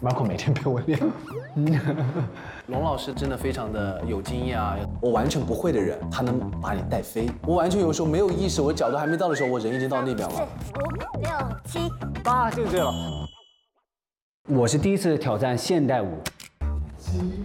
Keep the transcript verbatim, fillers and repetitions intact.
Marco 每天陪我练。 龙老师真的非常的有经验啊！我完全不会的人，他能把你带飞。我完全有时候没有意识，我角度还没到的时候，我人已经到那边了。 五六七八，这个对了。 我是第一次挑战现代舞。